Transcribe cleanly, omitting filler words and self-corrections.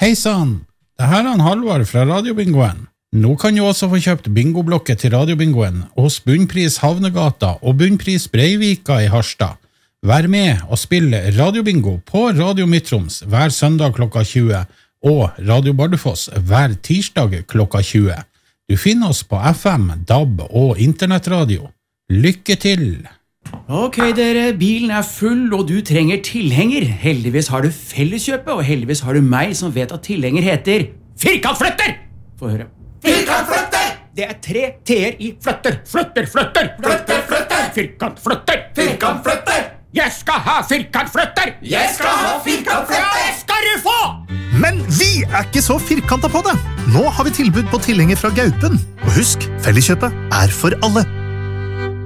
Hei sann, det her er Halvard fra Radiobingoen. Nå kan du også få kjøpt bingoblokker til Radiobingoen hos Bunnpris Havnegata og Bunnpris Breivika i Harstad. Vær med og spill Radiobingo på Radio Midtroms hver søndag klokka 20 og Radio Bardufoss hver tirsdag klokka 20. Du finner oss på FM, DAB og internettradio. Lykke til! Ok dere, bilen er full og du trenger tilhenger. Heldigvis har du Felleskjøpet, og heldigvis har du meg som vet at tilhenger heter Firkantflytter! Få høre. Firkantflytter! Det er 3 T-er i flytter. Flytter, flytter! Flytter, flytter! Firkantflytter! Firkantflytter! Jeg skal ha firkantflytter! Jeg skal ha firkantflytter! Ja, skal du få! Men vi er ikke så firkantet på det. Nå har vi tilbud på tilhenger fra Gaupen. Og husk, Felleskjøpet er for alle.